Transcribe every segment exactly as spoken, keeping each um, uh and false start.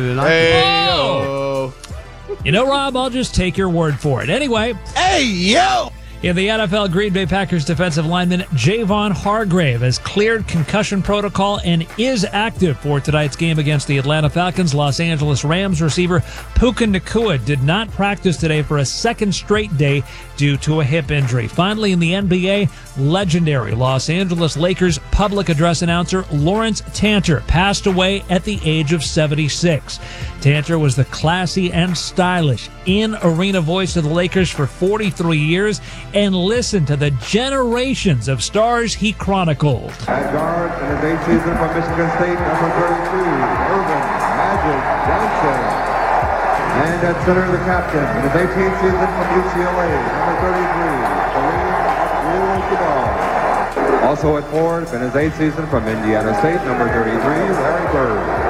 Hey, yo. You know, Rob, I'll just take your word for it. Anyway. Hey, yo. In the N F L, Green Bay Packers defensive lineman Javon Hargrave has cleared concussion protocol and is active for tonight's game against the Atlanta Falcons. Los Angeles Rams receiver Puka Nacua did not practice today for a second straight day due to a hip injury. Finally, in the N B A, legendary Los Angeles Lakers public address announcer Lawrence Tanter passed away at the age of seventy-six. Tanter was the classy and stylish in-arena voice of the Lakers for forty-three years, and listen to the generations of stars he chronicled. At guard in his eighth season from Michigan State, number thirty-two, Irvin Magic Johnson. And at center, the captain in his eighteenth season from U C L A, number thirty-three, Kareem Abdul-Jabbar. Also at forward in his eighth season from Indiana State, number thirty-three, Larry Bird.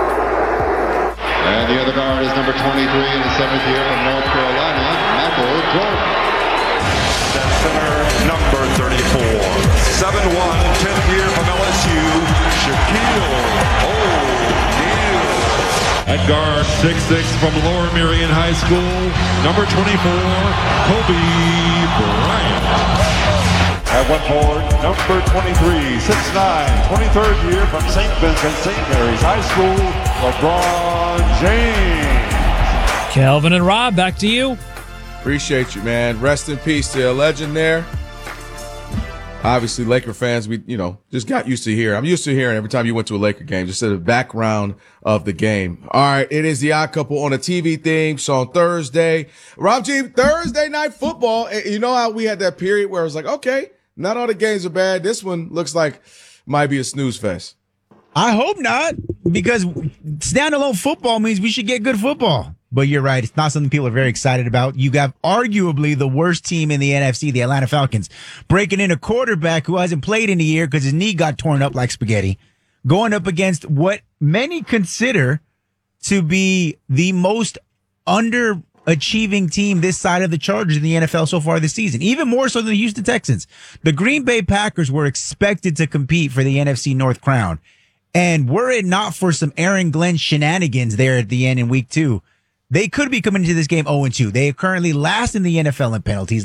And the other guard is number twenty-three in the seventh year from North Carolina, Michael Jordan. At center, number thirty-four, seven one, tenth year from L S U, Shaquille O'Neal. At guard, six six from Lower Merion High School, number twenty-four, Kobe Bryant. At one forward, number twenty-three, six nine, twenty-third year from Saint Vincent Saint Mary's High School, LeBron James. Calvin and Rob, back to you. Appreciate you, man. Rest in peace to a legend there. Obviously, Laker fans, we, you know, just got used to hearing. I'm used to hearing every time you went to a Laker game, just in the background of the game. All right, it is the Odd Couple on a T V theme. So on Thursday, Rob G, Thursday night football. You know how we had that period where it was like, okay, not all the games are bad. This one looks like might be a snooze fest. I hope not, because standalone football means we should get good football. But you're right. It's not something people are very excited about. You got arguably the worst team in the N F C, the Atlanta Falcons, breaking in a quarterback who hasn't played in a year because his knee got torn up like spaghetti, going up against what many consider to be the most underachieving team this side of the Chargers in the N F L so far this season, even more so than the Houston Texans. The Green Bay Packers were expected to compete for the N F C North crown. And were it not for some Aaron Glenn shenanigans there at the end in week two, they could be coming into this game oh and two. They are currently last in the N F L in penalties.